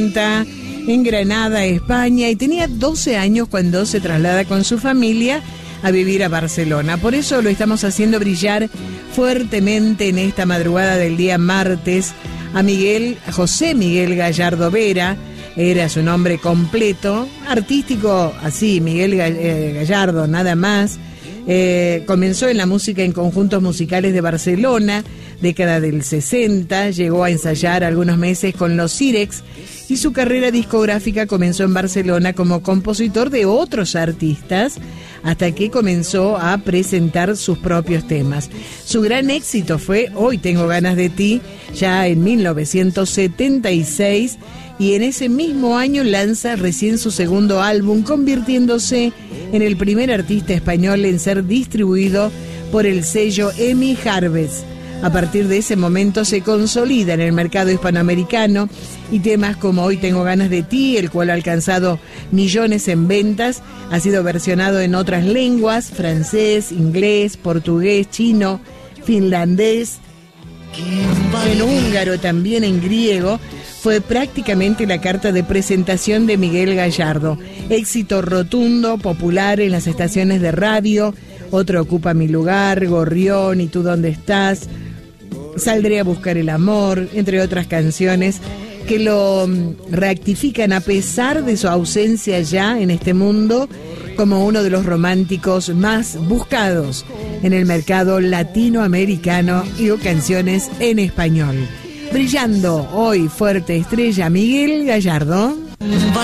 en Granada, España, y tenía 12 años cuando se traslada con su familia a vivir a Barcelona. Por eso lo estamos haciendo brillar fuertemente en esta madrugada del día martes a José Miguel Gallardo Vera. Era su nombre completo, artístico así, Miguel Gallardo, nada más. Comenzó en la música en conjuntos musicales de Barcelona, década del 60, llegó a ensayar algunos meses con los Sirex y su carrera discográfica comenzó en Barcelona como compositor de otros artistas hasta que comenzó a presentar sus propios temas. Su gran éxito fue Hoy tengo ganas de ti, ya en 1976, y en ese mismo año lanza recién su segundo álbum, convirtiéndose en el primer artista español en ser distribuido por el sello EMI Harvest. A partir de ese momento se consolida en el mercado hispanoamericano y temas como Hoy tengo ganas de ti, el cual ha alcanzado millones en ventas, ha sido versionado en otras lenguas, francés, inglés, portugués, chino, finlandés, en húngaro, también en griego. Fue prácticamente la carta de presentación de Miguel Gallardo. Éxito rotundo, popular en las estaciones de radio, Otro ocupa mi lugar, Gorrión, ¿Y tú dónde estás?, Saldré a buscar el amor, entre otras canciones que lo rectifican a pesar de su ausencia ya en este mundo como uno de los románticos más buscados en el mercado latinoamericano y canciones en español. Brillando hoy fuerte estrella Miguel Gallardo.